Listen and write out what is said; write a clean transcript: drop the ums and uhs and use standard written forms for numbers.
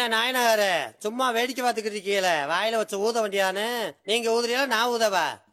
நாயனகார சும்மா வேடிக்கை பார்த்துக்கிட்டு இருக்கீல, வாயில வச்சு ஊத வேண்டியான்னு. நீங்க ஊதுறீங்களா நான் ஊதவா?